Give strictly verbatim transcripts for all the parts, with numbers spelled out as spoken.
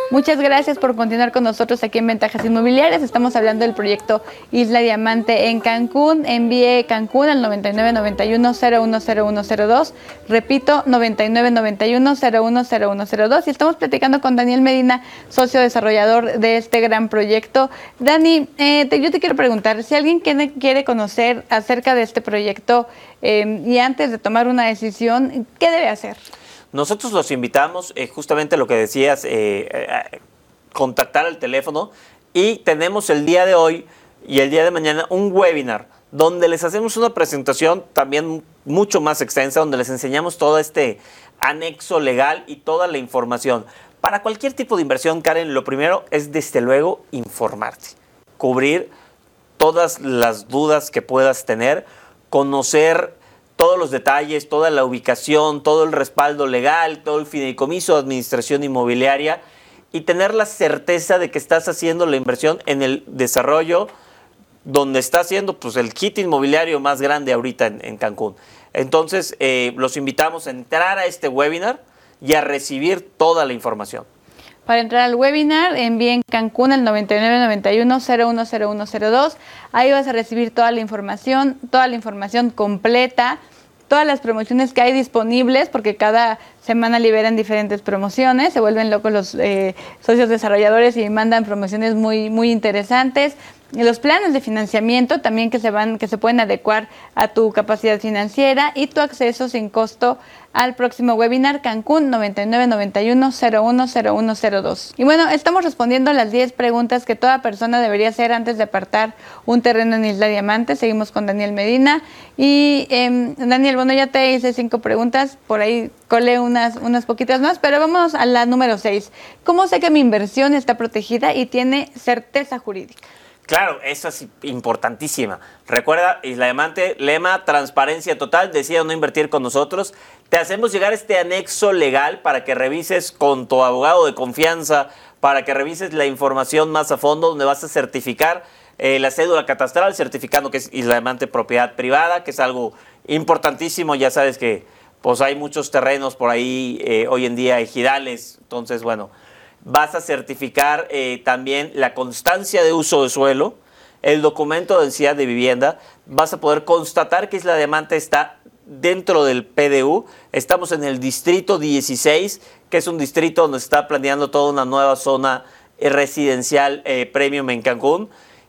Muchas gracias por continuar con nosotros aquí en Ventajas Inmobiliarias. Estamos hablando del proyecto Isla Diamante en Cancún. Envíe Cancún al noventa y nueve noventa y uno cero uno cero uno cero dos. Repito, noventa y nueve noventa y uno cero uno cero uno cero dos. Y estamos platicando con Daniel Medina, socio desarrollador de este gran proyecto. Dani, eh, te, yo te quiero preguntar, si alguien quiere, quiere conocer acerca de este proyecto eh, y antes de tomar una decisión, ¿qué debe hacer? Nosotros los invitamos, eh, justamente lo que decías, eh, eh, contactar al teléfono, y tenemos el día de hoy y el día de mañana un webinar donde les hacemos una presentación también mucho más extensa, donde les enseñamos todo este anexo legal y toda la información. Para cualquier tipo de inversión, Karen, lo primero es desde luego informarte, cubrir todas las dudas que puedas tener, conocer todos los detalles, toda la ubicación, todo el respaldo legal, todo el fideicomiso de administración inmobiliaria, y tener la certeza de que estás haciendo la inversión en el desarrollo donde está haciendo pues, el hit inmobiliario más grande ahorita en, en Cancún. Entonces, eh, los invitamos a entrar a este webinar y a recibir toda la información. Para entrar al webinar, envíen Cancún al noventa y nueve noventa y uno cero uno cero uno cero dos. Ahí vas a recibir toda la información, toda la información completa, todas las promociones que hay disponibles, porque cada semana liberan diferentes promociones, se vuelven locos los eh, socios desarrolladores y mandan promociones muy, muy interesantes. Y los planes de financiamiento también que se van, que se pueden adecuar a tu capacidad financiera, y tu acceso sin costo al próximo webinar Cancún noventa y nueve noventa y uno cero uno cero uno cero dos. Y bueno, estamos respondiendo las diez preguntas que toda persona debería hacer antes de apartar un terreno en Isla Diamante. Seguimos con Daniel Medina. Y eh, Daniel, bueno, ya te hice cinco preguntas, por ahí colé unas, unas poquitas más, pero vamos a la número seis. ¿Cómo sé que mi inversión está protegida y tiene certeza jurídica? Claro, eso es importantísima. Recuerda, Isla Diamante, lema, transparencia total, decida no invertir con nosotros. Te hacemos llegar este anexo legal para que revises con tu abogado de confianza, para que revises la información más a fondo, donde vas a certificar eh, la cédula catastral, certificando que es Isla Diamante propiedad privada, que es algo importantísimo. Ya sabes que pues hay muchos terrenos por ahí eh, hoy en día, ejidales, entonces bueno, vas a certificar eh, también la constancia de uso de suelo, el documento de densidad de vivienda, vas a poder constatar que Isla Diamante está dentro del P D U. Estamos en el distrito dieciséis, que es un distrito donde se está planeando toda una nueva zona residencial eh, premium en Cancún,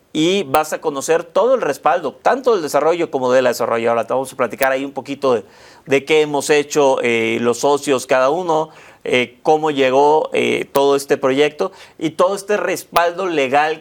y vas a conocer todo el respaldo, tanto del desarrollo como de la desarrolladora. Te vamos a platicar ahí un poquito de, de qué hemos hecho eh, los socios cada uno, Eh, cómo llegó eh, todo este proyecto y todo este respaldo legal